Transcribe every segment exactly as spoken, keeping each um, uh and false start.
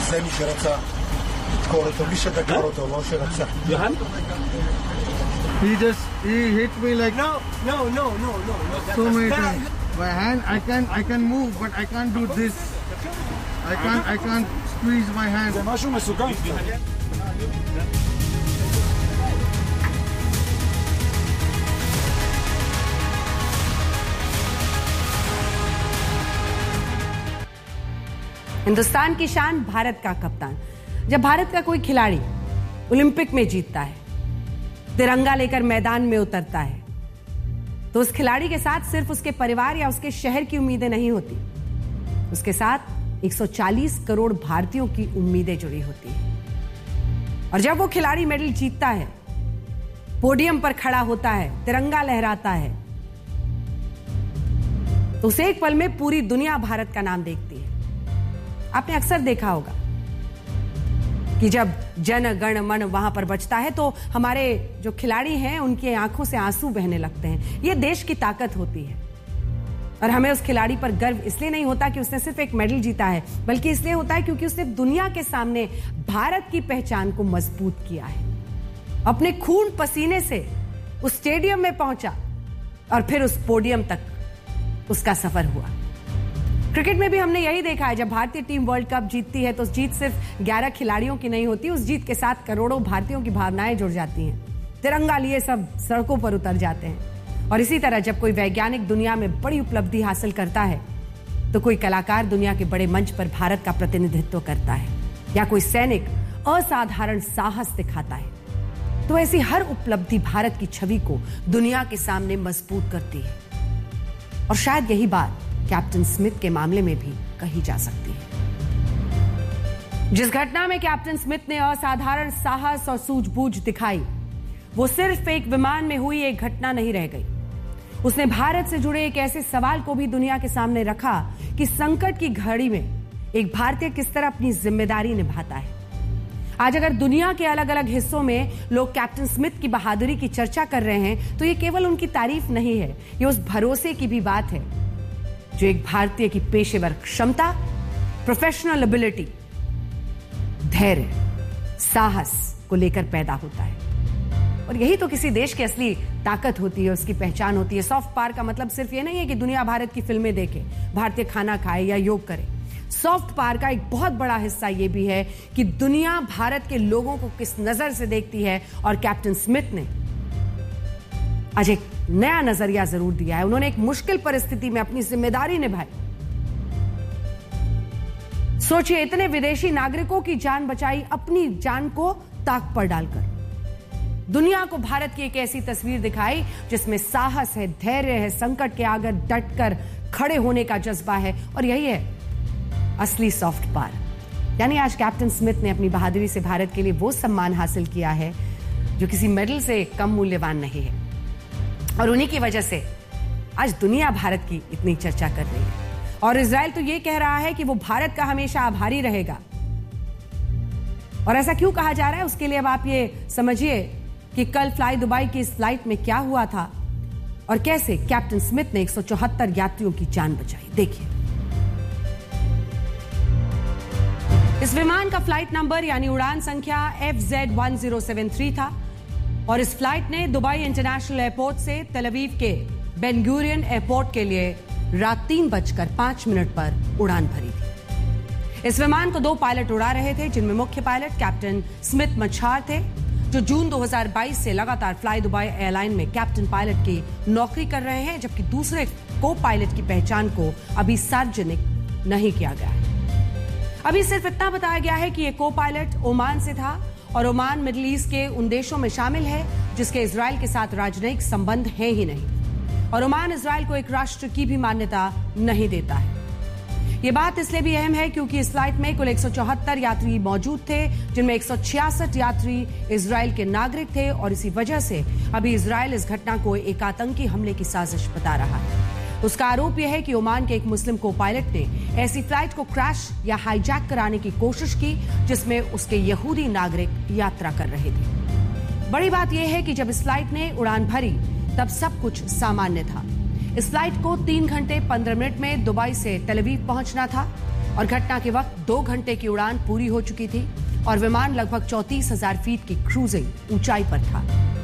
זה מי שרצה לדקור אותו, מי שדקר אותו, לא שרצה. יוהן? He just, he hit me like No, no, no, no, no. so many times. My hand, I can, I can move, but I can't do this. I can't, I can't squeeze my hand. זה משהו מסוכן. Hindustan की शान, भारत का कप्तान। जब भारत का कोई खिलाड़ी Olympic में जीतता है, तिरंगा लेकर मैदान में उतरता है, तो उस खिलाड़ी के साथ सिर्फ उसके परिवार या उसके शहर की उम्मीदें नहीं होती, उसके साथ एक सौ चालीस करोड़ भारतीयों की उम्मीदें जुड़ी होती हैं। और जब वो खिलाड़ी मेडल जीतता है, पोडियम पर खड़ा होता है, तिरंगा लहराता है, तो उसे एक पल में पूरी दुनिया भारत का नाम देखती है। आपने अक्सर देखा होगा कि जब जन गण मन वहां पर बजता है तो हमारे जो खिलाड़ी हैं उनकी आंखों से आंसू बहने लगते हैं। यह देश की ताकत होती है और हमें उस खिलाड़ी पर गर्व इसलिए नहीं होता कि उसने सिर्फ एक मेडल जीता है, बल्कि इसलिए होता है क्योंकि उसने दुनिया के सामने भारत की पहचान को मजबूत किया है। अपने खून पसीने से उस स्टेडियम में पहुंचा और फिर उस पोडियम तक उसका सफर हुआ। क्रिकेट में भी हमने यही देखा है, जब भारतीय टीम वर्ल्ड कप जीतती है तो उस जीत सिर्फ ग्यारह खिलाड़ियों की नहीं होती, उस जीत के साथ करोड़ों भारतीयों की भावनाएं जुड़ जाती हैं। तिरंगा लिए सब सड़कों पर उतर जाते हैं। और इसी तरह जब कोई वैज्ञानिक दुनिया में बड़ी उपलब्धि हासिल करता है तो कोई कलाकार दुनिया के बड़े मंच पर भारत का प्रतिनिधित्व करता है, या कोई सैनिक असाधारण साहस दिखाता है, तो ऐसी हर उपलब्धि भारत की छवि को दुनिया के सामने मजबूत करती है। और शायद यही बात कैप्टन स्मिथ के मामले में भी कही जा सकती है। जिस घटना में कैप्टन स्मिथ ने असाधारण साहस और सूझबूझ दिखाई, वो सिर्फ एक विमान में हुई एक घटना नहीं रह गई। उसने भारत से जुड़े एक ऐसे सवाल को भी दुनिया के सामने रखा कि संकट की घड़ी में एक भारतीय किस तरह अपनी जिम्मेदारी निभाता है। आज अगर दुनिया के अलग अलग हिस्सों में लोग कैप्टन स्मिथ की बहादुरी की चर्चा कर रहे हैं, तो ये केवल उनकी तारीफ नहीं है, ये उस भरोसे की भी बात है जो एक भारतीय की पेशेवर क्षमता, प्रोफेशनल एबिलिटी, धैर्य, साहस को लेकर पैदा होता है। और यही तो किसी देश की असली ताकत होती है, उसकी पहचान होती है। सॉफ्ट पावर का मतलब सिर्फ ये नहीं है कि दुनिया भारत की फिल्में देखे, भारतीय खाना खाए या योग करे। सॉफ्ट पावर का एक बहुत बड़ा हिस्सा यह भी है कि दुनिया भारत के लोगों को किस नजर से देखती है। और कैप्टन स्मिथ ने आज एक नया नजरिया जरूर दिया है। उन्होंने एक मुश्किल परिस्थिति में अपनी जिम्मेदारी निभाई। सोचिए, इतने विदेशी नागरिकों की जान बचाई, अपनी जान को ताक पर डालकर। दुनिया को भारत की एक ऐसी तस्वीर दिखाई जिसमें साहस है, धैर्य है, संकट के आगे डटकर खड़े होने का जज्बा है। और यही है असली सॉफ्ट पावर। यानी आज कैप्टन स्मिथ ने अपनी बहादुरी से भारत के लिए वो सम्मान हासिल किया है जो किसी मेडल से कम मूल्यवान नहीं है। और उन्हीं की वजह से आज दुनिया भारत की इतनी चर्चा कर रही है। और इजराइल तो ये कह रहा है कि वो भारत का हमेशा आभारी रहेगा। और ऐसा क्यों कहा जा रहा है, उसके लिए अब आप ये समझिए कि कल फ्लाई दुबई की इस फ्लाइट में क्या हुआ था और कैसे कैप्टन स्मिथ ने एक सौ चौहत्तर यात्रियों की जान बचाई। देखिए, इस विमान का फ्लाइट नंबर यानी उड़ान संख्या F Z one zero seven three था और इस फ्लाइट ने दुबई इंटरनेशनल एयरपोर्ट से तेल अवीव के बेन गुरियन एयरपोर्ट के लिए रात तीन बजकर पांच मिनट पर उड़ान भरी थी। इस विमान को दो पायलट उड़ा रहे थे, जिनमें मुख्य पायलट कैप्टन स्मिथ मच्छार थे, जो जून दो हज़ार बाईस से लगातार फ्लाई दुबई एयरलाइन में कैप्टन पायलट की नौकरी कर रहे हैं, जबकि दूसरे को पायलट की पहचान को अभी सार्वजनिक नहीं किया गया है। अभी सिर्फ इतना बताया गया है कि ये को पायलट ओमान से था और ओमान मिडिल ईस्ट के उन देशों में शामिल है जिसके इजराइल के साथ राजनयिक संबंध है ही नहीं, और ओमान इजराइल को एक राष्ट्र की भी मान्यता नहीं देता है। ये बात इसलिए भी अहम है क्योंकि इस फ्लाइट में कुल एक सौ चौहत्तर यात्री मौजूद थे, जिनमें एक सौ छियासठ यात्री इजराइल के नागरिक थे। और इसी वजह से अभी इजराइल इस घटना को एक आतंकी हमले की साजिश बता रहा है। उसका आरोप यह है कि ओमान के एक मुस्लिम को पायलट ने ऐसी फ्लाइट को क्रैश या हाईजैक कराने की कोशिश की जिसमें उसके यहूदी नागरिक यात्रा कर रहे थे। बड़ी बात यह है कि जब इस फ्लाइट ने उड़ान भरी तब सब कुछ सामान्य था। इस फ्लाइट को तीन घंटे पंद्रह मिनट में दुबई से तेल अवीव पहुंचना था। और घटना के वक्त दो घंटे की उड़ान पूरी हो चुकी थी और विमान लगभग चौंतीस हजार फीट की क्रूजिंग ऊंचाई पर था।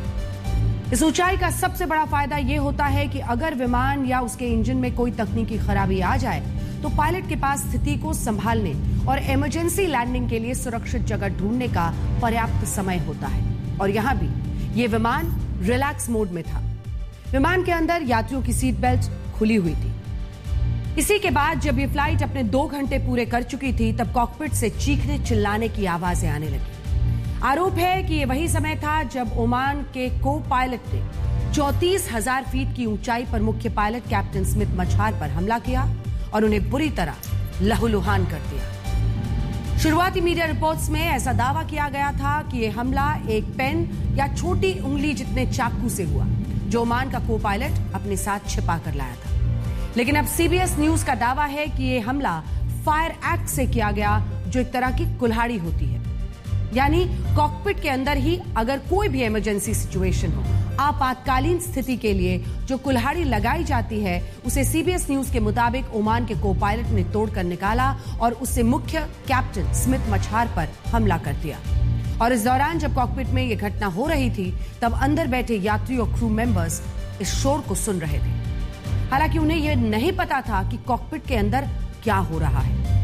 इस ऊंचाई का सबसे बड़ा फायदा यह होता है कि अगर विमान या उसके इंजन में कोई तकनीकी खराबी आ जाए तो पायलट के पास स्थिति को संभालने और इमरजेंसी लैंडिंग के लिए सुरक्षित जगह ढूंढने का पर्याप्त समय होता है। और यहां भी यह विमान रिलैक्स मोड में था। विमान के अंदर यात्रियों की सीट बेल्ट खुली हुई थी। इसी के बाद जब ये फ्लाइट अपने दो घंटे पूरे कर चुकी थी तब कॉकपिट से चीखने चिल्लाने की आवाजें आने लगी। आरोप है कि ये वही समय था जब ओमान के को पायलट ने चौंतीस हजार फीट की ऊंचाई पर मुख्य पायलट कैप्टन स्मिथ मछार पर हमला किया और उन्हें बुरी तरह लहूलुहान कर दिया। शुरुआती मीडिया रिपोर्ट्स में ऐसा दावा किया गया था कि यह हमला एक पेन या छोटी उंगली जितने चाकू से हुआ जो ओमान का को पायलट अपने साथ छिपा कर लाया था। लेकिन अब सीबीएस न्यूज का दावा है कि यह हमला फायर एक्ट से किया गया जो एक तरह की कुल्हाड़ी होती है, यानी कॉकपिट के अंदर ही अगर कोई भी इमरजेंसी सिचुएशन हो, आपातकालीन स्थिति के लिए जो कुल्हाड़ी लगाई जाती है उसे सीबीएस न्यूज के मुताबिक ओमान के को पायलट ने तोड़कर निकाला और उससे मुख्य कैप्टन स्मिथ मछार पर हमला कर दिया। और इस दौरान जब कॉकपिट में यह घटना हो रही थी तब अंदर बैठे यात्री और क्रू मेंबर्स इस शोर को सुन रहे थे। हालांकि उन्हें यह नहीं पता था कि कॉकपिट के अंदर क्या हो रहा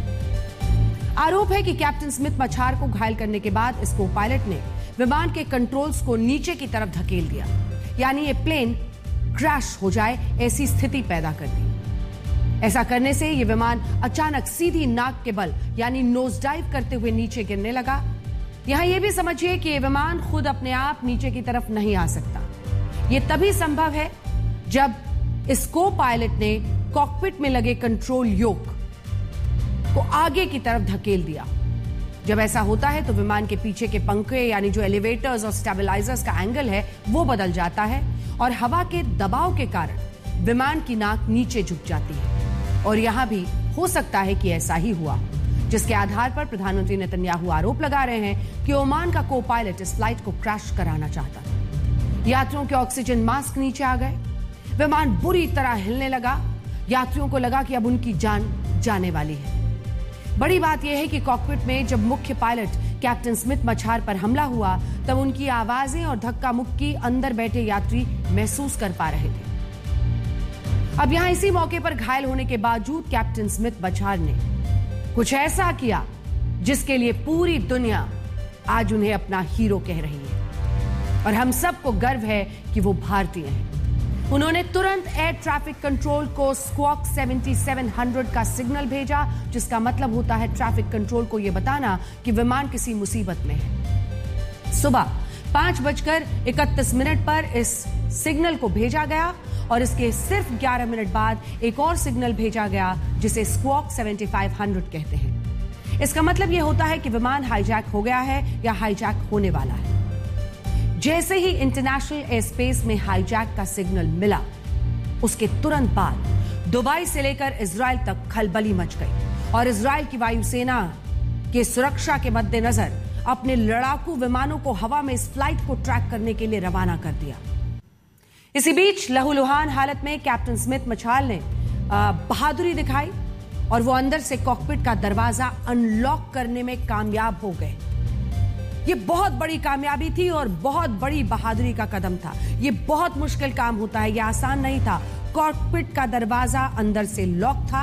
है। आरोप है कि कैप्टन स्मिथ मछार को घायल करने के बाद इस को पायलट ने विमान के कंट्रोल्स को नीचे की तरफ धकेल दिया, यानी ये प्लेन क्रैश हो जाए ऐसी स्थिति पैदा कर दी। ऐसा करने से यह विमान अचानक सीधी नाक के बल यानी नोज डाइव करते हुए नीचे गिरने लगा। यहां यह भी समझिए कि यह विमान खुद अपने आप नीचे की तरफ नहीं आ सकता। यह तभी संभव है जब इस को पायलट ने कॉकपिट में लगे कंट्रोल योक को आगे की तरफ धकेल दिया। जब ऐसा होता है तो विमान के पीछे के पंखे यानी जो एलिवेटर्स और स्टेबलाइजर्स का एंगल है वो बदल जाता है और हवा के दबाव के कारण विमान की नाक नीचे झुक जाती है। और यहां भी हो सकता है कि ऐसा ही हुआ, जिसके आधार पर प्रधानमंत्री नेतन्याहू आरोप लगा रहे हैं कि ओमान का को पायलट इस फ्लाइट को क्रैश कराना चाहता था। यात्रियों के ऑक्सीजन मास्क नीचे आ गए, विमान बुरी तरह हिलने लगा। यात्रियों को लगा कि अब उनकी जान जाने वाली है। बड़ी बात यह है कि कॉकपिट में जब मुख्य पायलट कैप्टन स्मिथ मछार पर हमला हुआ तब उनकी आवाजें और धक्का मुक्की अंदर बैठे यात्री महसूस कर पा रहे थे। अब यहां इसी मौके पर घायल होने के बावजूद कैप्टन स्मिथ मछार ने कुछ ऐसा किया जिसके लिए पूरी दुनिया आज उन्हें अपना हीरो कह रही है और हम सबको गर्व है कि वो भारतीय हैं। उन्होंने तुरंत एयर ट्रैफिक कंट्रोल को स्क्वॉक सतहत्तर सौ का सिग्नल भेजा, जिसका मतलब होता है ट्रैफिक कंट्रोल को यह बताना कि विमान किसी मुसीबत में है। सुबह पांच बजकर इकतीस मिनट पर इस सिग्नल को भेजा गया और इसके सिर्फ ग्यारह मिनट बाद एक और सिग्नल भेजा गया जिसे स्क्वॉक पचहत्तर सौ कहते हैं। इसका मतलब यह होता है कि विमान हाईजैक हो गया है या हाईजैक होने वाला है। जैसे ही इंटरनेशनल एयर स्पेस में हाईजैक का सिग्नल मिला उसके तुरंत बाद दुबई से लेकर इजराइल तक खलबली मच गई और इजराइल की वायुसेना के सुरक्षा के मद्देनजर अपने लड़ाकू विमानों को हवा में इस फ्लाइट को ट्रैक करने के लिए रवाना कर दिया। इसी बीच लहूलुहान हालत में कैप्टन स्मिथ मछार ने बहादुरी दिखाई और वो अंदर से कॉकपिट का दरवाजा अनलॉक करने में कामयाब हो गए। ये बहुत बड़ी कामयाबी थी और बहुत बड़ी बहादुरी का कदम था। ये बहुत मुश्किल काम होता है, ये आसान नहीं था। कॉकपिट का दरवाजा अंदर से लॉक था,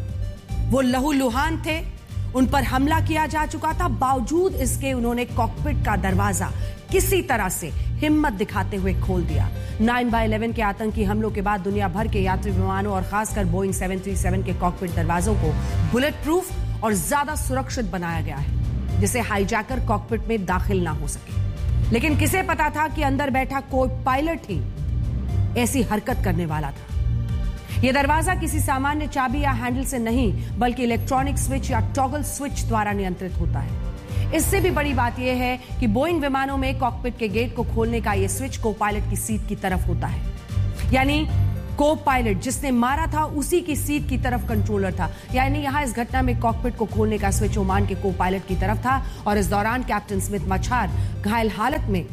वो लहूलुहान थे, उन पर हमला किया जा चुका था, बावजूद इसके उन्होंने कॉकपिट का दरवाजा किसी तरह से हिम्मत दिखाते हुए खोल दिया। नाइन बाय इलेवन के आतंकी हमलों के बाद दुनिया भर के यात्री विमानों और खासकर बोइंग सेवन थ्री सेवन के कॉकपिट दरवाजों को बुलेट प्रूफ और ज्यादा सुरक्षित बनाया गया है जिसे हाईजैकर कॉकपिट में दाखिल ना हो सके। लेकिन किसे पता था कि अंदर बैठा कोई पायलट ही ऐसी हरकत करने वाला था। यह दरवाजा किसी सामान्य चाबी या हैंडल से नहीं बल्कि इलेक्ट्रॉनिक स्विच या टॉगल स्विच द्वारा नियंत्रित होता है। इससे भी बड़ी बात यह है कि बोइंग विमानों में कॉकपिट के गेट को खोलने का यह स्विच को पायलट की सीट की तरफ होता है, यानी को पायलट जिसने मारा था उसी की सीट की तरफ कंट्रोलर था। यानी यहां इस घटना में कॉकपिट को खोलने का स्विच ओमान के को पायलट की तरफ था और इस दौरान कैप्टन स्मिथ मछार घायल हालत में,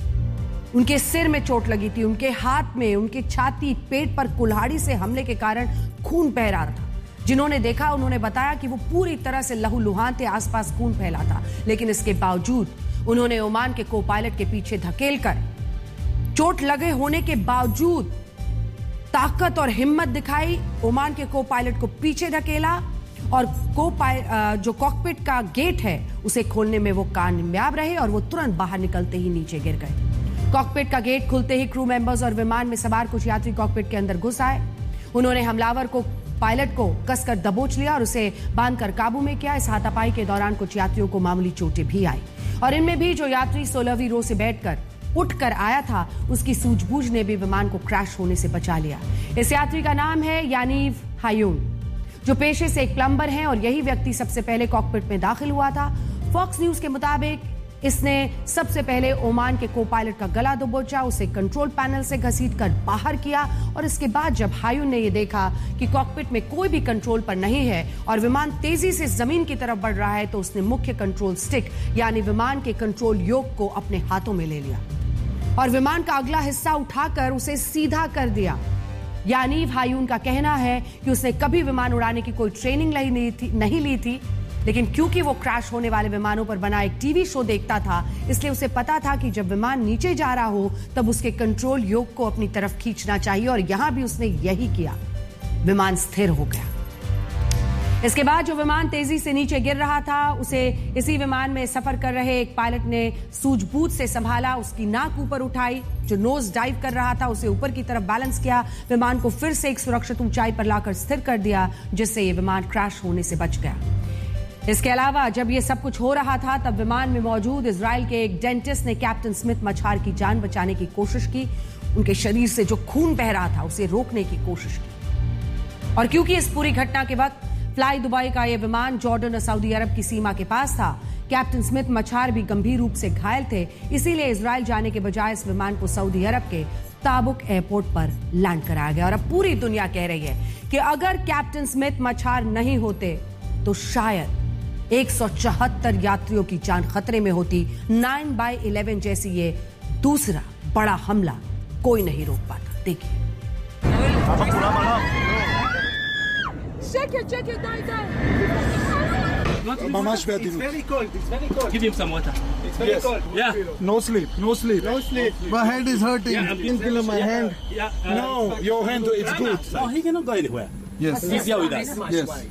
उनके सिर में चोट लगी थी, उनके हाथ में, उनकी छाती, पेट पर कुल्हाड़ी से हमले के कारण खून बह रहा था। जिन्होंने देखा उन्होंने बताया कि वो पूरी तरह से लहूलुहान थे, आसपास खून फैला था, लेकिन इसके बावजूद उन्होंने ओमान के को पायलट के पीछे धकेलकर, चोट लगे होने के बावजूद ताकत और हिम्मत दिखाई, ओमान के को पायलट को पीछे धकेला और को जो कॉकपिट का गेट है उसे खोलने में वो कामयाब रहे और वो तुरंत बाहर निकलते ही नीचे गिर गए। कॉकपिट का गेट खुलते ही क्रू मेंबर्स और विमान में सवार कुछ यात्री कॉकपिट के अंदर घुस आए। उन्होंने हमलावर को पायलट को कसकर दबोच लिया और उसे बांधकर काबू में किया। इस हाथापाई के दौरान कुछ यात्रियों को मामूली चोटें भी आई और इनमें भी जो यात्री सोलहवीं रो से बैठकर उठकर आया था उसकी सूझबूझ ने भी विमान को क्रैश होने से बचा लिया। इस यात्री का नाम है यानीव हायून, जो पेशे से एक प्लम्बर हैं और यही व्यक्ति सबसे पहले कॉकपिट में दाखिल हुआ था। फॉक्स न्यूज के मुताबिक इसने सबसे पहले ओमान के को पायलट का गला दबोचा, उसे कंट्रोल पैनल से घसीटकर बाहर किया और इसके बाद जब हायून ने यह देखा कि कॉकपिट में कोई भी कंट्रोल पर नहीं है और विमान तेजी से जमीन की तरफ बढ़ रहा है तो उसने मुख्य कंट्रोल स्टिक यानी विमान के कंट्रोल योक को अपने हाथों में ले लिया और विमान का अगला हिस्सा उठाकर उसे सीधा कर दिया। यानीव हायून का कहना है कि उसने कभी विमान उड़ाने की कोई ट्रेनिंग नहीं थी, नहीं ली थी, लेकिन क्योंकि वो क्रैश होने वाले विमानों पर बना एक टीवी शो देखता था, इसलिए उसे पता था कि जब विमान नीचे जा रहा हो तब उसके कंट्रोल योक को अपनी तरफ खींचना चाहिए और यहां भी उसने यही किया। विमान स्थिर हो गया। इसके बाद जो विमान तेजी से नीचे गिर रहा था उसे इसी विमान में सफर कर रहे एक पायलट ने सूझबूझ से संभाला, उसकी नाक ऊपर उठाई, जो नोज डाइव कर रहा था उसे ऊपर की तरफ बैलेंस किया, विमान को फिर से एक सुरक्षित ऊंचाई पर लाकर स्थिर कर दिया, जिससे ये विमान क्रैश होने से बच गया। इसके अलावा जब ये सब कुछ हो रहा था तब विमान में मौजूद इजराइल के एक डेंटिस्ट ने कैप्टन स्मिथ मछार की जान बचाने की कोशिश की। उनके शरीर से जो खून बह रहा था उसे रोकने की कोशिश की और क्योंकि इस पूरी घटना के वक्त फ्लाई दुबई का यह विमान जॉर्डन और सऊदी अरब की सीमा के पास था, कैप्टन स्मिथ मछार भी गंभीर रूप से घायल थे, इसीलिए इजराइल जाने के बजाय इस विमान को सऊदी अरब के ताबुक एयरपोर्ट पर लैंड कराया गया और अब पूरी दुनिया कह रही है कि अगर कैप्टन स्मिथ मछार नहीं होते तो शायद एक सौ चौहत्तर यात्रियों की जान खतरे में होती। नाइन बाई इलेवन जैसी ये दूसरा बड़ा हमला कोई नहीं रोक पाता। देखिए Check it, check it, die, die. Mamash It's very cold, it's very cold. Give him some water. It's very Yes. cold. Yeah. No sleep, no sleep. No sleep. My head is hurting. Yeah, I'm Can feel my hand. Yeah. Uh, No, your hand, it's good. No, he cannot go anywhere. Yes. He's here with us. Yes.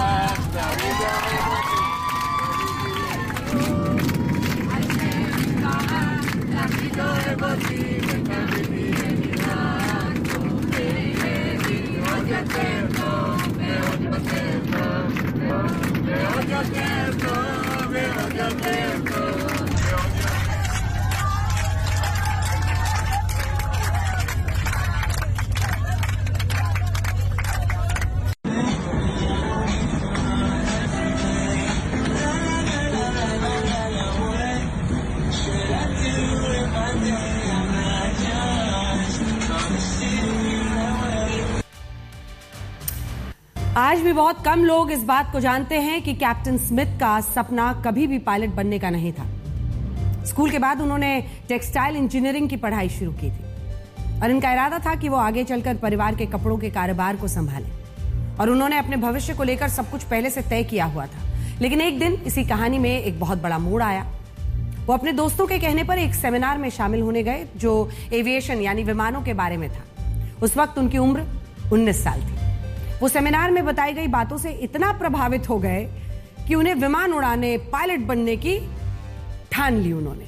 आज भी बहुत कम लोग इस बात को जानते हैं कि कैप्टन स्मिथ का सपना कभी भी पायलट बनने का नहीं था। स्कूल के बाद उन्होंने टेक्सटाइल इंजीनियरिंग की पढ़ाई शुरू की थी और इनका इरादा था कि वो आगे चलकर परिवार के कपड़ों के कारोबार को संभालें और उन्होंने अपने भविष्य को लेकर सब कुछ पहले से तय किया हुआ था। लेकिन एक दिन इसी कहानी में एक बहुत बड़ा मोड़ आया। वो अपने दोस्तों के कहने पर एक सेमिनार में शामिल होने गए जो एविएशन यानी विमानों के बारे में था। उस वक्त उनकी उम्र उन्नीस साल थी। वो सेमिनार में बताई गई बातों से इतना प्रभावित हो गए कि उन्हें विमान उड़ाने, पायलट बनने की ठान ली उन्होंने।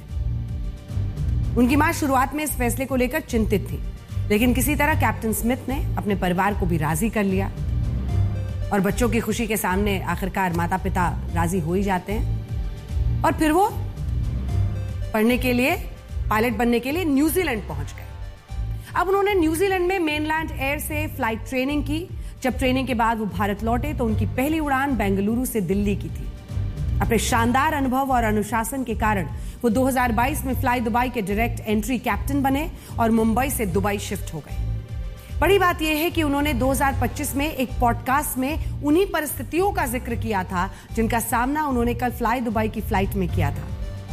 उनकी मां शुरुआत में इस फैसले को लेकर चिंतित थी, लेकिन किसी तरह कैप्टन स्मिथ ने अपने परिवार को भी राजी कर लिया और बच्चों की खुशी के सामने आखिरकार माता पिता राजी हो ही जाते हैं। और फिर वो पढ़ने के लिए, पायलट बनने के लिए न्यूजीलैंड पहुंच गए। अब उन्होंने न्यूजीलैंड में मेनलैंड एयर से फ्लाइट ट्रेनिंग की। जब ट्रेनिंग के बाद वो भारत लौटे तो उनकी पहली उड़ान बेंगलुरु से दिल्ली की थी। अपने शानदार अनुभव और अनुशासन के कारण वो दो हज़ार बाईस में फ्लाई दुबई के डायरेक्ट एंट्री कैप्टन बने और मुंबई से दुबई शिफ्ट हो गए। बड़ी बात यह है कि उन्होंने दो हज़ार पच्चीस में एक पॉडकास्ट में उन्हीं परिस्थितियों का जिक्र किया था जिनका सामना उन्होंने कल फ्लाई दुबई की फ्लाइट में किया था।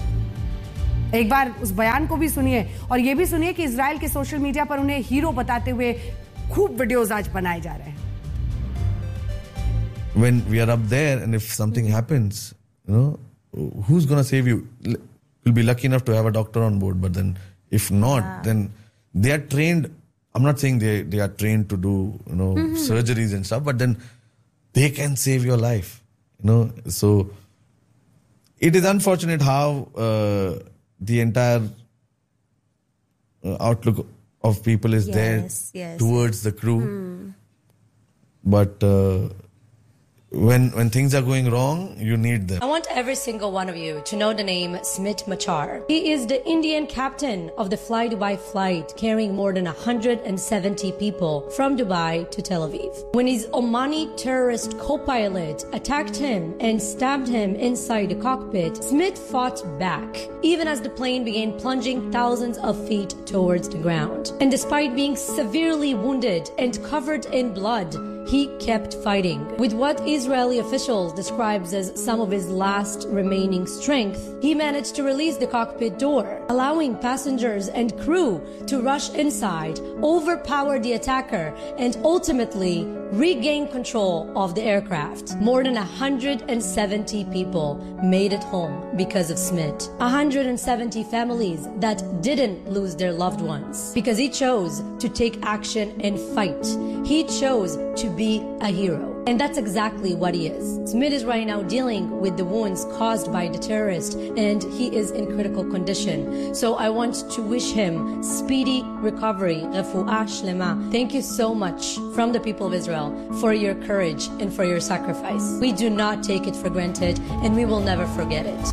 एक बार उस बयान को भी सुनिए और यह भी सुनिए कि इजराइल के सोशल मीडिया पर उन्हें हीरो बताते हुए खूब वीडियोज आज बनाए जा रहे हैं। when we are up there, and if something happens, you know, who's gonna save you? You'll be lucky enough to have a doctor on board, but then if not, yeah. then they are trained. I'm not saying they they are trained to do, you know, mm-hmm. surgeries and stuff, but then they can save your life, you know. So it is unfortunate how uh, the entire uh, outlook of people is yes, there yes. towards the crew. Mm. But uh, when when things are going wrong, you need them. I want every single one of you to know the name Smit Machar. He is the Indian captain of the Fly Dubai flight, carrying more than one hundred seventy people from Dubai to Tel Aviv. When his Omani terrorist co-pilot attacked him and stabbed him inside the cockpit, Smit fought back, even as the plane began plunging thousands of feet towards the ground. And despite being severely wounded and covered in blood, he kept fighting. With what Israeli officials describes as some of his last remaining strength, he managed to release the cockpit door, allowing passengers and crew to rush inside, overpower the attacker, and ultimately regain control of the aircraft. More than one hundred seventy people made it home because of Smit. one hundred seventy families that didn't lose their loved ones because he chose to take action and fight. He chose to be a hero. And that's exactly what he is. Smit is right now dealing with the wounds caused by the terrorist, and he is in critical condition. So I want to wish him speedy recovery. Refuah shlema. Thank you so much from the people of Israel for your courage and for your sacrifice. We do not take it for granted, and we will never forget it.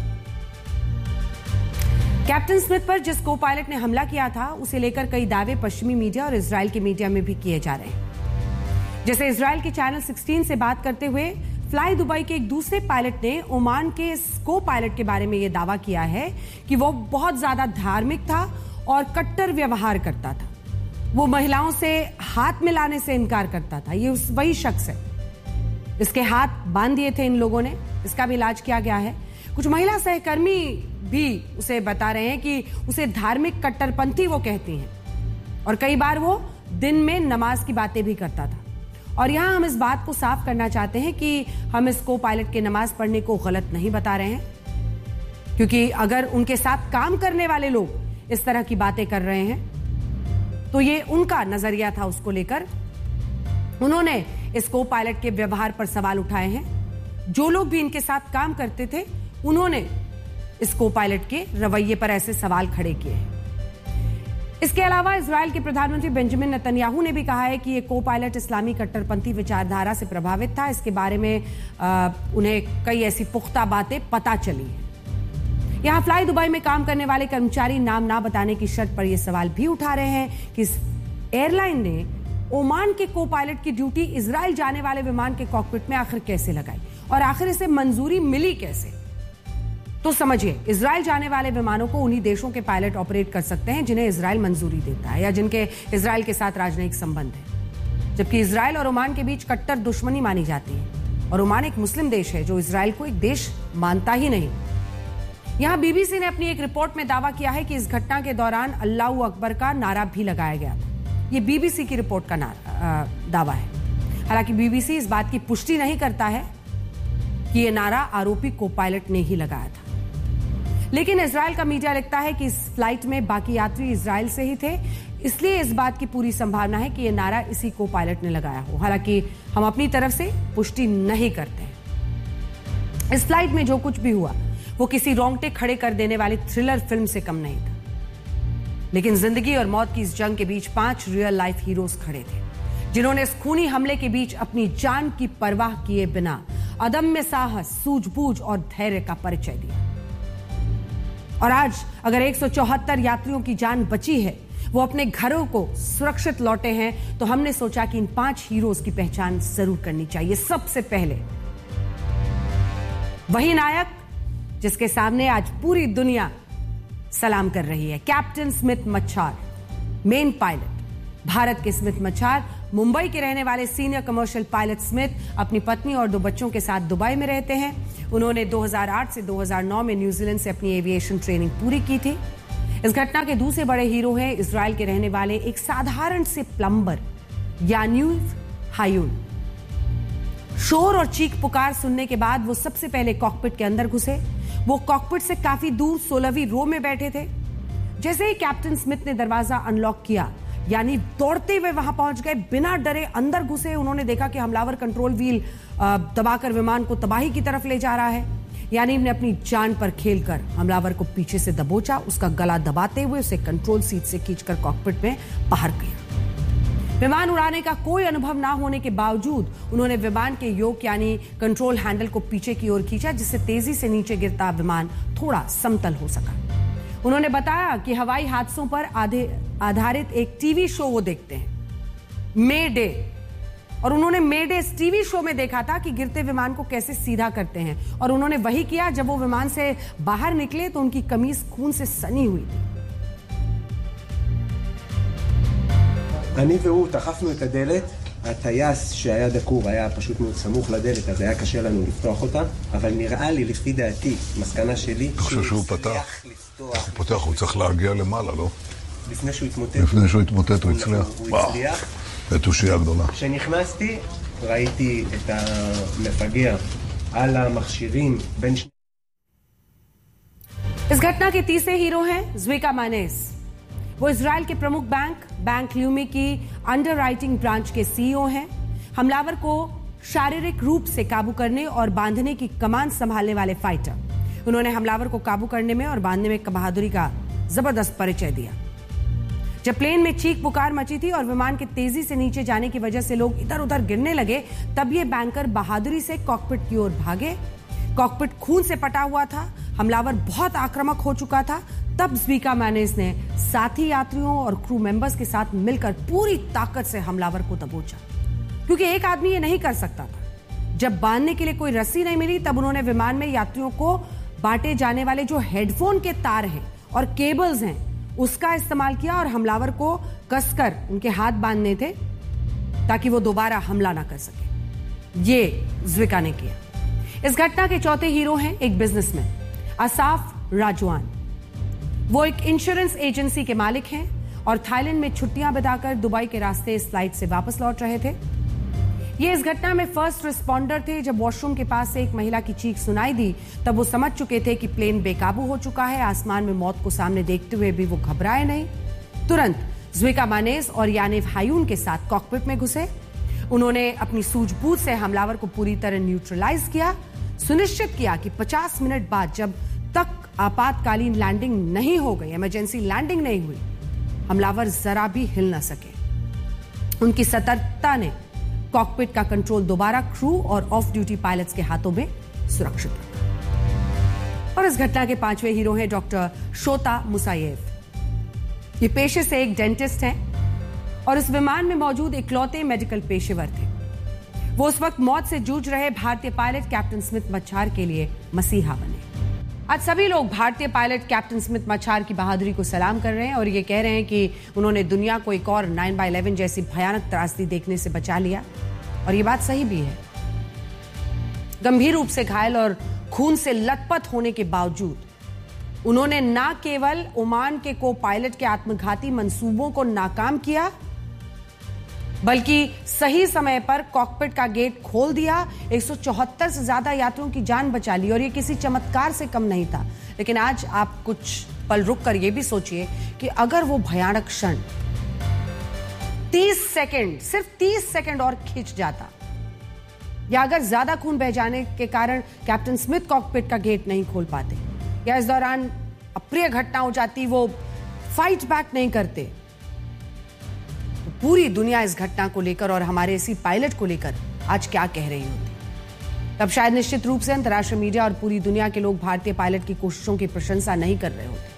Captain Smith पर जिस को pilot ने हमला किया था, उसे लेकर कई दावे पश्चिमी मीडिया और इजराइल के मीडिया में भी किए जा रहे हैं। जैसे इजराइल के चैनल सोलह से बात करते हुए फ्लाई दुबई के एक दूसरे पायलट ने ओमान के को पायलट के बारे में यह दावा किया है कि वो बहुत ज्यादा धार्मिक था और कट्टर व्यवहार करता था। वो महिलाओं से हाथ मिलाने से इनकार करता था। ये उस वही शख्स है। इसके हाथ बांध दिए थे इन लोगों ने, इसका भी इलाज किया गया है। कुछ महिला सहकर्मी भी उसे बता रहे हैं कि उसे धार्मिक कट्टरपंथी वो कहती हैं और कई बार वो दिन में नमाज की बातें भी करता था। और यहां हम इस बात को साफ करना चाहते हैं कि हम इस को पायलट के नमाज पढ़ने को गलत नहीं बता रहे हैं, क्योंकि अगर उनके साथ काम करने वाले लोग इस तरह की बातें कर रहे हैं तो ये उनका नजरिया था उसको लेकर। उन्होंने इस को पायलट के व्यवहार पर सवाल उठाए हैं। जो लोग भी इनके साथ काम करते थे उन्होंने इस को पायलट के रवैये पर ऐसे सवाल खड़े किए हैं। इसके अलावा इजराइल के प्रधानमंत्री बेंजामिन नेतन्याहू ने भी कहा है कि ये को पायलट इस्लामी कट्टरपंथी विचारधारा से प्रभावित था। इसके बारे में आ, उन्हें कई ऐसी पुख्ता बातें पता चली हैं। यहां फ्लाई दुबई में काम करने वाले कर्मचारी नाम ना बताने की शर्त पर यह सवाल भी उठा रहे हैं कि इस एयरलाइन ने ओमान के को पायलट की ड्यूटी इजराइल जाने वाले विमान के कॉकपिट में आखिर कैसे लगाई और आखिर इसे मंजूरी मिली कैसे। तो समझिए, इजराइल जाने वाले विमानों को उन्हीं देशों के पायलट ऑपरेट कर सकते हैं जिन्हें इजराइल मंजूरी देता है या जिनके इजराइल के साथ राजनयिक संबंध है, जबकि इजराइल और ओमान के बीच कट्टर दुश्मनी मानी जाती है और ओमान एक मुस्लिम देश है जो इजराइल को एक देश मानता ही नहीं। यहां बीबीसी ने अपनी एक रिपोर्ट में दावा किया है कि इस घटना के दौरान अल्लाहू अकबर का नारा भी लगाया गया था। यह बीबीसी की रिपोर्ट का नारा दावा है। हालांकि बीबीसी इस बात की पुष्टि नहीं करता है कि यह नारा आरोपी को पायलट ने ही लगाया था, लेकिन इजराइल का मीडिया लिखता है कि इस फ्लाइट में बाकी यात्री इजराइल से ही थे, इसलिए इस बात की पूरी संभावना है कि यह नारा इसी को पायलट ने लगाया हो। हालांकि हम अपनी तरफ से पुष्टि नहीं करते हैं। इस फ्लाइट में जो कुछ भी हुआ वो किसी रोंगटे खड़े कर देने वाली थ्रिलर फिल्म से कम नहीं था, लेकिन जिंदगी और मौत की इस जंग के बीच पांच रियल लाइफ हीरोज खड़े थे जिन्होंने इस खूनी हमले के बीच अपनी जान की परवाह किए बिना अदम्य साहस, सूझबूझ और धैर्य का परिचय दिया। और आज अगर एक सौ चौहत्तर यात्रियों की जान बची है, वो अपने घरों को सुरक्षित लौटे हैं, तो हमने सोचा कि इन पांच हीरोज की पहचान जरूर करनी चाहिए। सबसे पहले वही नायक जिसके सामने आज पूरी दुनिया सलाम कर रही है, captain Smith मच्छार, main pilot. Bharat के स्मिथ मच्छार मुंबई के रहने वाले सीनियर कमर्शियल पायलट स्मिथ अपनी पत्नी और दो बच्चों के साथ दुबई में रहते हैं। उन्होंने दो हज़ार आठ से दो हज़ार नौ में न्यूजीलैंड से अपनी एविएशन ट्रेनिंग पूरी की थी। इस घटना के दूसरे बड़े हीरो हैं इजराइल के रहने वाले एक साधारण से प्लम्बर यानीव हायून। शोर और चीख पुकार सुनने के बाद वो सबसे पहले कॉकपिट के अंदर घुसे। वो कॉकपिट से काफी दूर सोलहवीं रो में बैठे थे। जैसे ही कैप्टन स्मिथ ने दरवाजा अनलॉक किया, यानी दौड़ते हुए वहां पहुंच गए, बिना डरे अंदर घुसे। उन्होंने देखा कि हमलावर कंट्रोल व्हील दबाकर विमान को तबाही की तरफ ले जा रहा है। यानी ने अपनी जान पर खेलकर हमलावर को पीछे से दबोचा, उसका गला दबाते हुए उसे कंट्रोल सीट से खींचकर कॉकपिट में बाहर किया। विमान उड़ाने का कोई अनुभव ना होने के बावजूद उन्होंने विमान के योक यानी कंट्रोल हैंडल को पीछे की ओर खींचा, जिससे तेजी से नीचे गिरता विमान थोड़ा समतल हो सका। उन्होंने बताया कि हवाई हादसों पर आधे आधारित एक टीवी शो वो देखते हैं, मे डे, और उन्होंने मे डे इस टीवी शो में देखा था कि गिरते विमान को कैसे सीधा करते हैं, और उन्होंने वही किया। जब वो विमान से बाहर निकले तो उनकी कमीज खून से सनी हुई थी। אני והוא דחפנו את הדלת, הטייס שהיה דקור היה פשוט מאוד סמוך לדלת, אז היה קשה לנו לפתוח אותה, אבל נראה לי, לפי דעתי, מסקנה שלי, אתה חושב שהוא פתח? איך הוא פותח? הוא צריך להגיע למעלה, לא? לפני שהוא התמוטט. לפני שהוא התמוטט, הוא הצליח. הוא הצליח. זה תושייה גדולה. כשנכנסתי, ראיתי את המפגע על המכשירים בין שני... इस घटना के तीसरे हीरो हैं ज़्विका मानेस। वो इजराइल के प्रमुख बैंक बैंक ल्यूमी की अंडरराइटिंग ब्रांच के सीईओ हैं। हमलावर को शारीरिक रूप से काबू करने और बांधने की कमान संभालने वाले फाइटर। उन्होंने हमलावर को काबू करने में और बांधने में बहादुरी का जबरदस्त परिचय दिया। जब प्लेन में चीख पुकार मची थी और विमान के तेजी से नीचे जाने की वजह से लोग इधर उधर गिरने लगे, तब ये बैंकर बहादुरी से कॉकपिट की ओर भागे। कॉकपिट खून से पटा हुआ था, हमलावर बहुत आक्रामक हो चुका था। तब ज़्विका मानेस ने साथी यात्रियों और क्रू मेंबर्स के साथ मिलकर पूरी ताकत से हमलावर को दबोचा, क्योंकि एक आदमी ये नहीं कर सकता था। जब बांधने के लिए कोई रस्सी नहीं मिली, तब उन्होंने विमान में यात्रियों को बांटे जाने वाले जो हेडफोन के तार हैं और केबल्स हैं, उसका इस्तेमाल किया और हमलावर को कसकर उनके हाथ बांधने थे ताकि वो दोबारा हमला ना कर सके। ये ज़्विका ने किया। इस घटना के चौथे हीरो हैं एक बिजनेसमैन, असाफ राजवान। वो एक इंश्योरेंस एजेंसी के मालिक हैं और थाईलैंड में छुट्टियां बिताकर दुबई के रास्ते इस फ्लाइट से वापस लौट रहे थे। ये इस घटना में फर्स्ट रिस्पॉन्डर थे। जब वॉशरूम के पास से एक महिला की चीख सुनाई दी, तब वो समझ चुके थे कि प्लेन बेकाबू हो चुका है। आसमान में मौत को सामने देखते हुए भी वो घबराए नहीं। तुरंत ज़्विका मानेस और यानिव हायून के साथ कॉकपिट में घुसे। उन्होंने अपनी सूझबूझ से हमलावर को पूरी तरह न्यूट्रलाइज किया, सुनिश्चित किया कि पचास मिनट बाद जब तक आपातकालीन लैंडिंग नहीं हो गई, इमरजेंसी लैंडिंग नहीं हुई, हमलावर जरा भी हिल न सके। उनकी सतर्कता ने कॉकपिट का कंट्रोल दोबारा क्रू और ऑफ ड्यूटी पायलट्स के हाथों में सुरक्षित रखा। और इस घटना के पांचवें हीरो हैं डॉक्टर शोता मुसायेव। ये पेशे से एक डेंटिस्ट हैं और इस विमान में मौजूद इकलौते मेडिकल पेशेवर थे। वो उस वक्त मौत से जूझ रहे भारतीय पायलट कैप्टन स्मिथ मच्छार के लिए मसीहा बने। आज सभी लोग भारतीय पायलट कैप्टन स्मिथ मच्छार की बहादुरी को सलाम कर रहे हैं और ये कह रहे हैं कि उन्होंने दुनिया को एक और नाइन बाई इलेवन जैसी भयानक त्रासदी देखने से बचा लिया। और ये बात सही भी है। गंभीर रूप से घायल और खून से लथपथ होने के बावजूद उन्होंने न केवल ओमान के को पायलट के आत्मघाती मंसूबों को नाकाम किया, बल्कि सही समय पर कॉकपिट का गेट खोल दिया। एक सौ चौहत्तर से ज्यादा यात्रियों की जान बचा ली और ये किसी चमत्कार से कम नहीं था। लेकिन आज आप कुछ पल रुक कर ये भी सोचिए कि अगर वो भयानक क्षण तीस सेकंड, सिर्फ तीस सेकंड और खिंच जाता, या अगर ज्यादा खून बह जाने के कारण कैप्टन स्मिथ कॉकपिट का गेट नहीं खोल पाते, या इस दौरान अप्रिय घटना हो जाती, वो फाइट बैक नहीं करते, तो पूरी दुनिया इस घटना को लेकर और हमारे इसी पायलट को लेकर आज क्या कह रही होती। तब शायद निश्चित रूप से अंतर्राष्ट्रीय मीडिया और पूरी दुनिया के लोग भारतीय पायलट की कोशिशों की प्रशंसा नहीं कर रहे होते।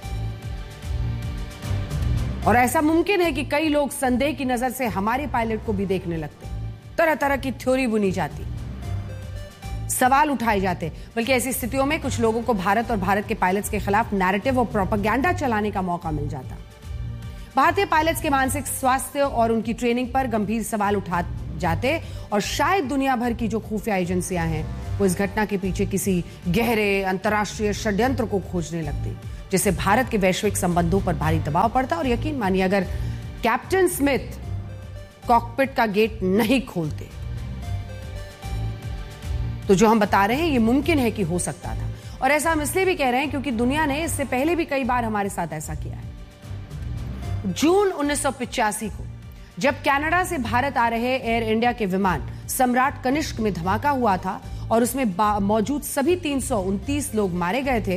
और ऐसा मुमकिन है कि कई लोग संदेह की नजर से हमारे पायलट को भी देखने लगते, तरह तरह की थ्योरी बुनी जाती, सवाल उठाए जाते। बल्कि ऐसी स्थितियों में कुछ लोगों को भारत और भारत के पायलट्स के खिलाफ नैरेटिव और प्रोपेगेंडा चलाने का मौका मिल जाता। भारतीय पायलट्स के मानसिक स्वास्थ्य और उनकी ट्रेनिंग पर गंभीर सवाल उठा जाते और शायद दुनिया भर की जो खुफिया एजेंसियां हैं वो इस घटना के पीछे किसी गहरे अंतर्राष्ट्रीय षड्यंत्र को खोजने लगती, जिससे भारत के वैश्विक संबंधों पर भारी दबाव पड़ता। और यकीन मानिए, अगर कैप्टन स्मिथ कॉकपिट का गेट नहीं खोलते तो जो हम बता रहे हैं ये मुमकिन है कि हो सकता था, और ऐसा हम इसलिए भी कह रहे हैं क्योंकि दुनिया ने इससे पहले भी कई बार हमारे साथ ऐसा किया है। जून उन्नीस सौ पिचासी को जब कनाडा से भारत आ रहे एयर इंडिया के विमान सम्राट कनिष्क में धमाका हुआ था और उसमें मौजूद सभी तीन सौ उनतीस लोग मारे गए थे,